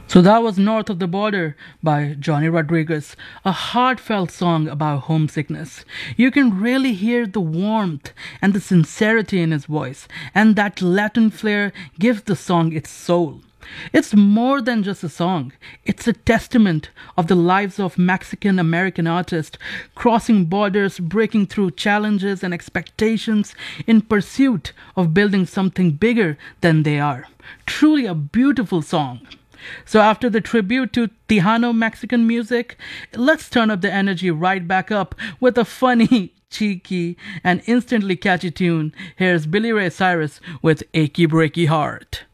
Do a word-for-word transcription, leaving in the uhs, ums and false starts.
So that was North of the Border by Johnny Rodriguez, a heartfelt song about homesickness. You can really hear the warmth and the sincerity in his voice, and that Latin flair gives the song its soul. It's more than just a song. It's a testament of the lives of Mexican American artists crossing borders, breaking through challenges and expectations in pursuit of building something bigger than they are. Truly a beautiful song. So after the tribute to Tejano Mexican music, let's turn up the energy right back up with a funny, cheeky, and instantly catchy tune. Here's Billy Ray Cyrus with Achy Breaky Heart.